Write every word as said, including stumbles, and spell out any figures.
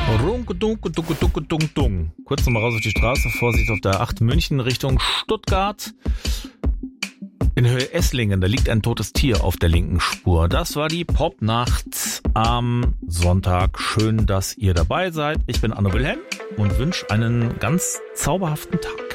Runke-dunke-dunke-dunke-dung. Kurz nochmal raus auf die Straße, Vorsicht auf der acht München Richtung Stuttgart. In Höhe Esslingen, da liegt ein totes Tier auf der linken Spur. Das war die Popnacht am Sonntag. Schön, dass ihr dabei seid. Ich bin Anno Wilhelm und wünsche einen ganz zauberhaften Tag.